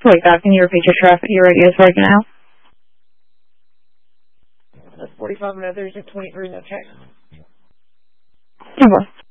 Wait, can you repeat your radius right now? That's 45 minutes, there's a 23, okay. Okay.